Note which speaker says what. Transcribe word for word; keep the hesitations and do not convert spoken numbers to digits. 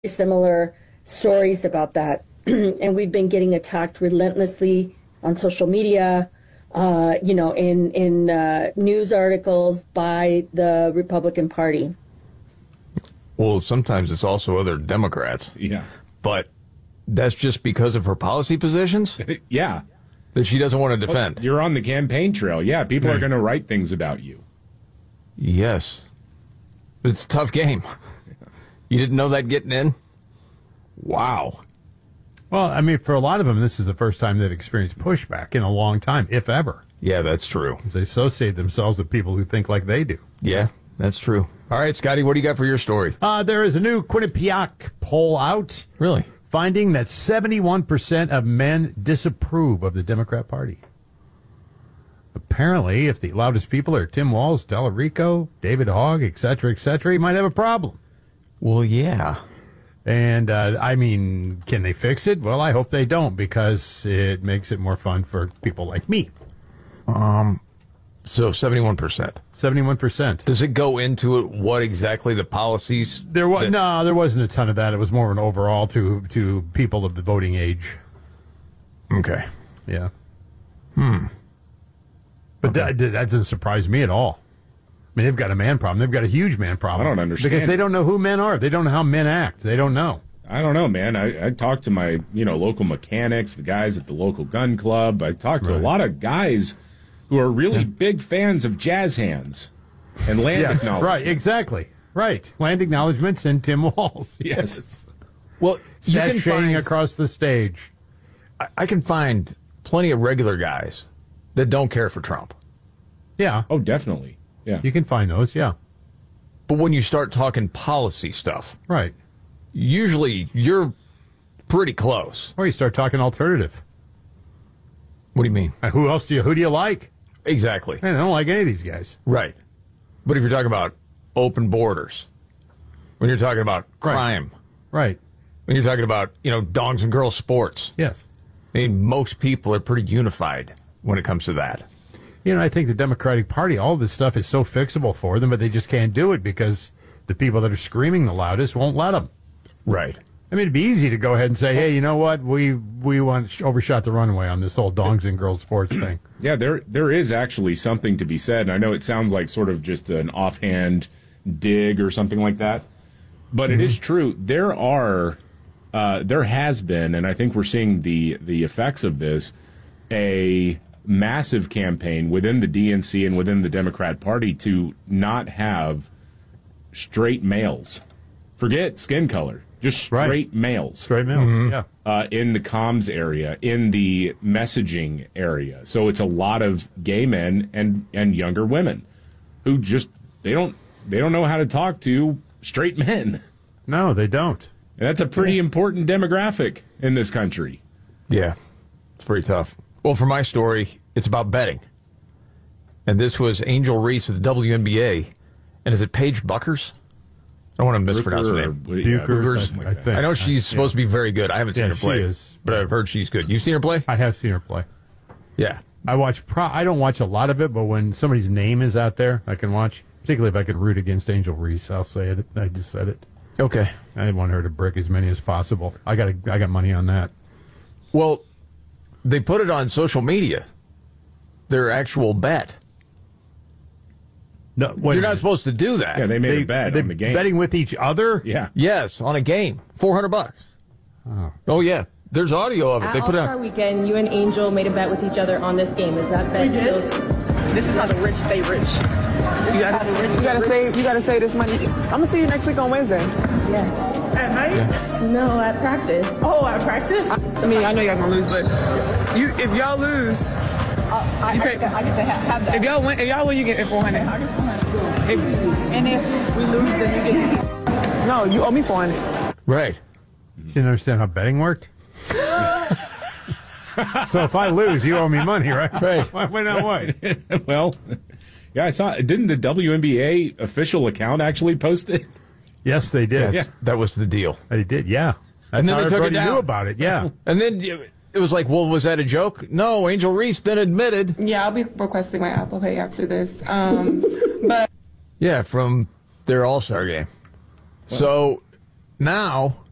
Speaker 1: similar stories about that. And we've been getting attacked relentlessly on social media, uh, you know, in, in uh, news articles by the Republican Party.
Speaker 2: Well, sometimes it's also other Democrats.
Speaker 3: Yeah.
Speaker 2: But that's just because of her policy positions?
Speaker 3: Yeah.
Speaker 2: That she doesn't want to defend.
Speaker 3: Well, you're on the campaign trail. Yeah, people mm. are going to write things about you.
Speaker 2: Yes. It's a tough game. You didn't know that getting in? Wow.
Speaker 4: Well, I mean, for a lot of them, this is the first time they've experienced pushback in a long time, if ever.
Speaker 2: Yeah, that's true.
Speaker 4: They associate themselves with people who think like they do.
Speaker 2: Yeah, that's true. All right, Scotty, what do you got for your story?
Speaker 4: Uh, there is a new Quinnipiac poll out.
Speaker 2: Really?
Speaker 4: Finding that seventy-one percent of men disapprove of the Democrat Party. Apparently, if the loudest people are Tim Walz, Delarico, David Hogg, et cetera, et cetera, he might have a problem.
Speaker 2: Well, yeah.
Speaker 4: And, uh, I mean, can they fix it? Well, I hope they don't, because it makes it more fun for people like me.
Speaker 2: Um, so seventy-one percent.
Speaker 4: seventy-one percent.
Speaker 2: Does it go into it what exactly the policies?
Speaker 4: There was
Speaker 2: that...
Speaker 4: No, there wasn't a ton of that. It was more an overall to, to people of the voting age.
Speaker 2: Okay.
Speaker 4: Yeah.
Speaker 2: Hmm.
Speaker 4: But
Speaker 2: okay.
Speaker 4: that, that doesn't surprise me at all. I mean, they've got a man problem. They've got a huge man problem.
Speaker 3: I don't understand.
Speaker 4: Because they don't know who men are. They don't know how men act. They don't know.
Speaker 3: I don't know, man. I, I talked to my, you know, local mechanics, the guys at the local gun club. I talked to right. a lot of guys who are really yeah. big fans of jazz hands and land
Speaker 4: yes,
Speaker 3: acknowledgements.
Speaker 4: Right, exactly. Right. Land acknowledgements and Tim Walz.
Speaker 3: Yes.
Speaker 4: yes.
Speaker 2: Well, you
Speaker 4: Sashaying
Speaker 2: can find,
Speaker 4: across the stage.
Speaker 2: I, I can find plenty of regular guys that don't care for Trump.
Speaker 4: Yeah.
Speaker 3: Oh, definitely. Yeah.
Speaker 4: You can find those, yeah.
Speaker 2: But when you start talking policy stuff,
Speaker 4: right,
Speaker 2: usually you're pretty close.
Speaker 4: Or you start talking alternative.
Speaker 2: What do you mean?
Speaker 4: And who else do you, who do you like?
Speaker 2: Exactly.
Speaker 4: I don't like any of these guys.
Speaker 2: Right. But if you're talking about open borders, when you're talking about crime,
Speaker 4: right, right.
Speaker 2: when you're talking about, you know, dogs and girls sports,
Speaker 4: yes.
Speaker 2: I mean, most people are pretty unified when it comes to that.
Speaker 4: You know, I think the Democratic Party, all this stuff is so fixable for them, but they just can't do it because the people that are screaming the loudest won't let them.
Speaker 2: Right.
Speaker 4: I mean, it'd be easy to go ahead and say, hey, you know what, we we want overshot the runway on this whole dogs and girls sports thing.
Speaker 3: Yeah, there there is actually something to be said, and I know it sounds like sort of just an offhand dig or something like that, but mm-hmm. it is true. There are, uh, there has been, and I think we're seeing the the effects of this, a massive campaign within the D N C and within the Democrat Party to not have straight males. Forget skin color. Just straight
Speaker 4: right.
Speaker 3: males.
Speaker 4: Straight males, mm-hmm. yeah.
Speaker 3: Uh, in the comms area, in the messaging area. So it's a lot of gay men and, and younger women who just, they don't they don't know how to talk to straight men.
Speaker 4: No, they don't.
Speaker 3: And that's a pretty yeah. important demographic in this country.
Speaker 2: Yeah, it's pretty tough. Well, for my story, it's about betting. And this was Angel Reese of the W N B A. And is it Paige Buckers? I don't want to mispronounce her name.
Speaker 4: Buchers,
Speaker 2: yeah,
Speaker 4: I, I think.
Speaker 2: I know she's
Speaker 4: yeah.
Speaker 2: supposed to be very good. I haven't seen
Speaker 4: yeah,
Speaker 2: her play,
Speaker 4: she is.
Speaker 2: But I've heard she's good. You've seen her play?
Speaker 4: I have seen her play.
Speaker 2: Yeah.
Speaker 4: I watch. Pro- I don't watch a lot of it, but when somebody's name is out there, I can watch. Particularly if I could root against Angel Reese, I'll say it. I just said it.
Speaker 2: Okay.
Speaker 4: I want her to brick as many as possible. I got. I got money on that.
Speaker 2: Well, they put it on social media. Their actual bet.
Speaker 4: No,
Speaker 2: you're not supposed to do that.
Speaker 3: Yeah, they made
Speaker 4: they,
Speaker 3: a bet
Speaker 4: they
Speaker 3: on the game.
Speaker 4: Betting with each other?
Speaker 3: Yeah.
Speaker 2: Yes, on a game. four hundred bucks.
Speaker 4: Oh.
Speaker 2: Oh, yeah. There's audio of it.
Speaker 5: At
Speaker 2: they put it
Speaker 5: All-Star
Speaker 2: on.
Speaker 5: Weekend, you and Angel made a bet with each other on this game. Is that bet
Speaker 6: We did.
Speaker 5: still?
Speaker 6: This is how the rich stay rich. You gotta, you gotta save. You gotta save this money. I'm gonna see you next week on Wednesday.
Speaker 5: Yeah.
Speaker 6: At night?
Speaker 2: Yeah.
Speaker 5: No, at practice.
Speaker 6: Oh, at practice? I, I mean, I know y'all gonna lose, but you, if y'all lose, uh, I,
Speaker 5: You
Speaker 6: I,
Speaker 5: pay-
Speaker 6: get, I get to have, have that. If y'all win, if y'all win, you get four hundred. If,
Speaker 5: And if we lose, then you get to
Speaker 6: no, you owe me four hundred.
Speaker 2: Right.
Speaker 4: You didn't understand how betting worked? So if I lose, you owe me money, right?
Speaker 2: Right.
Speaker 4: Why, why not what?
Speaker 3: Well, yeah, I saw. Didn't the W N B A official account actually post it?
Speaker 4: Yes, they did.
Speaker 2: Yeah. That was the deal.
Speaker 4: They did, yeah. That's
Speaker 2: And then
Speaker 4: how
Speaker 2: they took it
Speaker 4: everybody
Speaker 2: down.
Speaker 4: knew about it, yeah.
Speaker 2: And then it was like, well, was that a joke? No, Angel Reese then admitted.
Speaker 6: Yeah, I'll be requesting my Apple Pay after this. Um, but
Speaker 2: Yeah, from their All-Star game. So now